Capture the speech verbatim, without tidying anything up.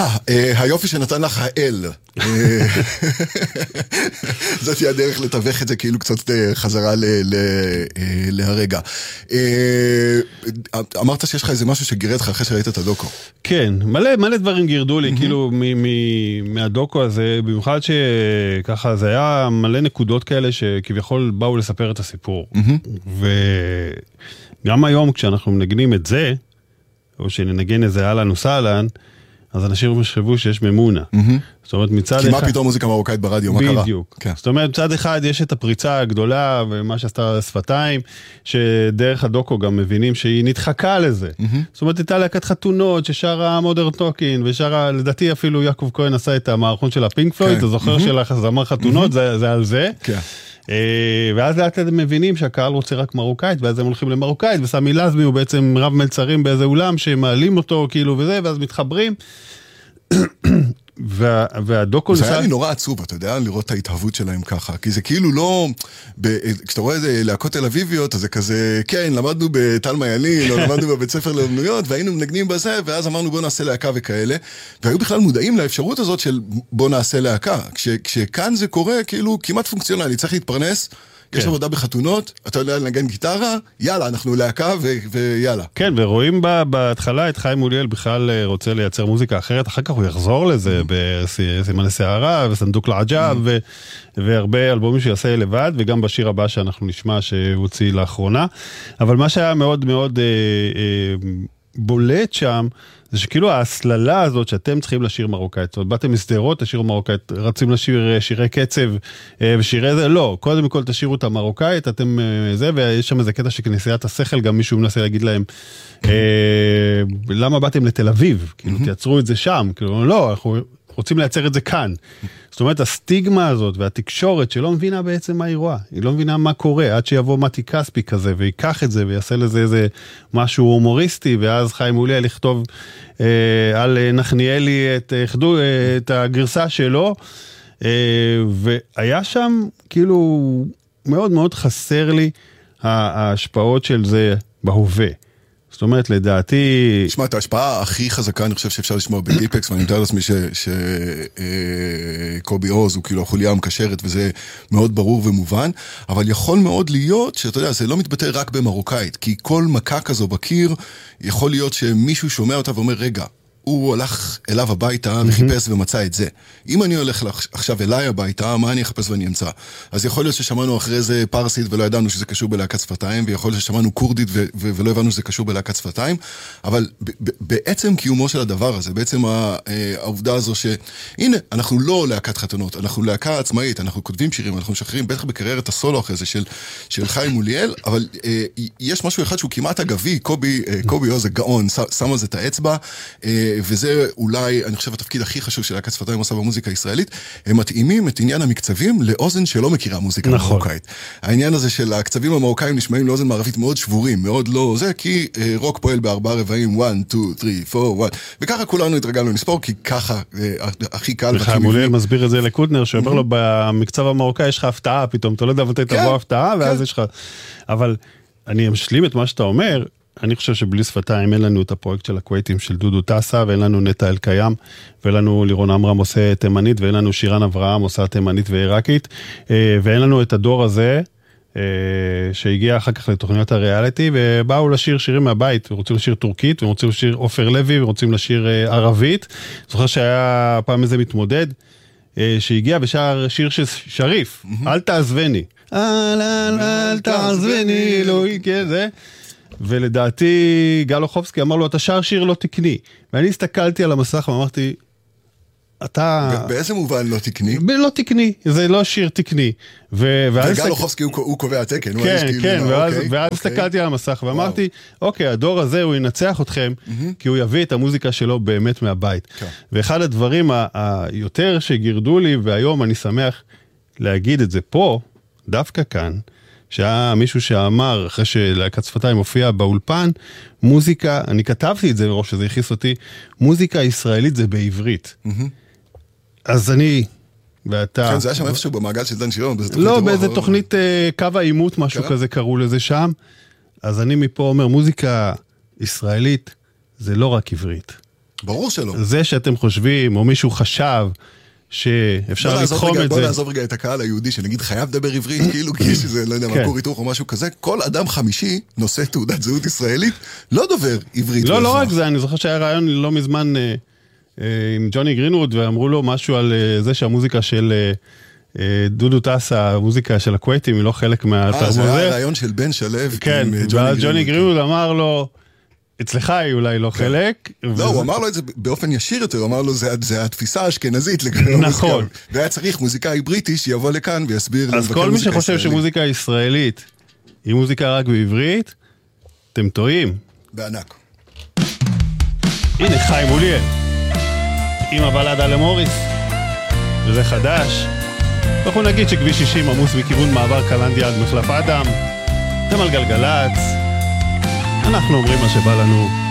אה, היופי שנתן לך האל. זאת היא הדרך לתווך את זה כאילו קצת חזרה להרגע. אמרת שיש לך איזה משהו שגירד לך אחרי שראית את הדוקו. כן, מלא, מלא דברים גירדו לי, כאילו מהדוקו הזה, במיוחד שככה זה היה מלא נקודות כאלה שכביכול באו לספר את הסיפור. וגם היום כשאנחנו מנגנים את זה, או שננגן איזה אהלן וסהלן, אז אנשים משחבו שיש ממונה. זאת אומרת, מצד אחד... כי מה פתאום מוזיקה מרוקאית ברדיו, מה קרה? בדיוק. זאת אומרת, מצד אחד יש את הפריצה הגדולה, ומה שעשתה שפתיים, שדרך הדוקו גם מבינים שהיא נדחקה לזה. זאת אומרת, הייתה להקת חתונות, ששרה מודרן טוקין, ושרה, לדעתי אפילו יעקב כהן עשה את המערכון של הפינק פלויד, אתה זוכר של הזמר חתונות, זה על זה. כן. ואז לאט לאט הם מבינים שהקהל רוצה רק מרוקאית, ואז הם הולכים למרוקאית, וסמי לזמי הוא בעצם רב מלצרים באיזה אולם, שמעלים אותו כאילו וזה, ואז מתחברים. והדוקו... זה היה לי נורא עצוב, אתה יודע, לראות את ההתהוות שלהם ככה, כי זה כאילו לא... כשאתה רואה איזה להקות תל אביביות, אז זה כזה, כן, למדנו בטל מיילין, או למדנו בבית ספר לאומנויות, והיינו מנגנים בזה, ואז אמרנו בוא נעשה להקה וכאלה, והיו בכלל מודעים לאפשרות הזאת של בוא נעשה להקה. כשכאן זה קורה, כאילו, כמעט פונקציונלי, צריך להתפרנס, יש עבודה בחתונות, אתה יודע לנגן גיטרה, יאללה, אנחנו להקה ויאללה. כן, ורואים בהתחלה את חיים מוליאל בכלל רוצה לייצר מוזיקה אחרת, אחר כך הוא יחזור לזה בסימן לסערה וסנדוק לעג'ב, והרבה אלבומים שיעשה לבד, וגם בשיר הבא שאנחנו נשמע שהוציא לאחרונה. אבל מה שהיה מאוד מאוד בולט שם, זה שכאילו ההסללה הזאת שאתם צריכים לשיר מרוקאית, זאת אומרת, באתם מסדרות, תשירו מרוקאית, רצים לשיר שירי קצב ושירי זה, לא, קודם כל תשירו את המרוקאית, אתם זה, ויש שם איזה קטע שכנסיית השכל, גם מישהו מנסה להגיד להם, למה באתם לתל אביב? כאילו, תייצרו את זה שם, כאילו, לא, אנחנו רוצים לייצר את זה כאן. זאת אומרת, הסטיגמה הזאת והתקשורת שלא מבינה בעצם מה היא רואה, היא לא מבינה מה קורה, עד שיבוא מתי כספי כזה, ויקח את זה ויעשה לזה איזה משהו הומוריסטי, ואז חיים מוליאל לכתוב אה, על נחניאלי את, אה, את הגרסה שלו, אה, והיה שם כאילו מאוד מאוד חסר לי ההשפעות של זה בהווה. זאת אומרת, לדעתי... תשמע, את ההשפעה הכי חזקה, אני חושב שאפשר לשמוע בדיפקס, ואני מתאר לעצמי שקובי עוז הוא כאילו החוליה המקשרת, וזה מאוד ברור ומובן, אבל יכול מאוד להיות, שאתה יודע, זה לא מתבטא רק במרוקאית, כי כל מכה כזו בקיר, יכול להיות שמישהו שומע אותה ואומר, רגע, הוא הלך אליו הביתה וחיפש ומצא את זה. אם אני הולך עכשיו אליי הביתה, מה אני אחפש ואני אמצא? אז יכול להיות ששמענו אחרי זה פרסית ולא ידענו שזה קשור בלהקת שפתיים, ויכול להיות ששמענו קורדית ו- ו- ולא הבנו שזה קשור בלהקת שפתיים, אבל ב- ב- בעצם קיומו של הדבר הזה, בעצם העובדה הזו שהנה, אנחנו לא להקת חתונות, אנחנו להקה עצמאית, אנחנו כותבים שירים, אנחנו משחררים, בטח בקריירת הסולו אחרי זה של, של חיים מוליאל, אבל אה, יש משהו אחד שהוא כמעט אגבי, קובי, אה, קובי עוז הגאון, שם על זה את האצבע, אה, וזה אולי, אני חושב, התפקיד הכי חשוב של להקת שפתיים עושה במוזיקה הישראלית, הם מתאימים את עניין המקצבים לאוזן שלא מכירה מוזיקה מרוקאית. העניין הזה של הקצבים המרוקאים נשמעים לאוזן מערבית מאוד שבורים, מאוד לא זה, כי רוק פועל בארבעה רבעים, אחת, שתיים, שלוש, ארבע, אחת, וככה כולנו התרגלנו לספור, כי ככה הכי קל. וחיים מוליאל מסביר את זה לקוטנר, שאומר לו, במקצב המרוקאי יש לך הפתעה פתאום, אתה לא יודע מתי תבוא הפתעה, ואז יש לך... אבל אני אשלים את מה שאתה אומר, אני חושב שבלי שפתיים אין לנו את הפרויקט של הקווייטים של דודו טסה, ואין לנו נטע אל קיים, ואין לנו לירון אמרם עושה תימנית, ואין לנו שירן אברהם עושה תימנית ועיראקית, ואין לנו את הדור הזה, שהגיע אחר כך לתוכניות הריאליטי, ובאו לשיר שירים מהבית, ורוצים לשיר טורקית, ורוצים לשיר עופר לוי, ורוצים לשיר ערבית. זוכר שהיה פעם איזה מתמודד, שהגיע ושר שיר של שריף, אל תעזבני. אל אל אל תעזבני, לא יקרה זה. ולדעתי גל אוחובסקי אמר לו, אתה שר שיר לא תקני. ואני הסתכלתי על המסך ואמרתי, אתה... באיזה מובן לא תקני? לא תקני, זה לא שיר תקני. וגל אוחובסקי הוא קובע תקן. כן, כן, ואז הסתכלתי על המסך ואמרתי, אוקיי, הדור הזה הוא ינצח אתכם, כי הוא יביא את המוזיקה שלו באמת מהבית. ואחד הדברים היותר שגירדו לי, והיום אני שמח להגיד את זה פה, דווקא כאן, שהיה מישהו שאמר, אחרי שלהקת שפתיים הופיע באולפן, מוזיקה, אני כתבתי את זה מראש, שזה הכיס אותי, מוזיקה ישראלית זה בעברית. אז אני, ואתה... כן, זה היה שם איפשהו במעגל של דן שירון, לא, באיזה תוכנית קו האימות, משהו כזה קראו לזה שם. אז אני מפה אומר, מוזיקה ישראלית זה לא רק עברית. ברור שלא. זה שאתם חושבים, או מישהו חשב, שאפשר לתחום את זה. בוא נעזוב רגע את הקהל היהודי, שנגיד חייב לדבר עברית, כאילו כי יש איזה, לא יודע, מקור היתוך או משהו כזה, כל אדם חמישי נושא תעודת זהות ישראלית, לא דובר עברית. לא, לא רק זה, אני זוכר שהיה רעיון לא מזמן עם ג'וני גרינווד, ואמרו לו משהו על זה שהמוזיקה של דודו טסה, המוזיקה של הקווייטים, היא לא חלק מהתרבות. אה, זה היה רעיון של בן שלו. כן, וג'וני גרינווד אמר לו, אצלך היא אולי לא חלק. לא, הוא אמר לו את זה באופן ישיר יותר, הוא אמר לו, זה התפיסה האשכנזית. נכון. והיה צריך מוזיקאי בריטי שיבוא לכאן ויסביר. אז כל מי שחושב שמוזיקה ישראלית היא מוזיקה רק בעברית, אתם טועים. בענק. הנה חיים מוליאל, עם הבלדה למוריס, וזה חדש. אנחנו נגיד שכביש שישים עמוס מכיוון מעבר קלנדיה עד מחלף אדם, אתם על גלגלץ, אנחנו אומרים מה שבא לנו.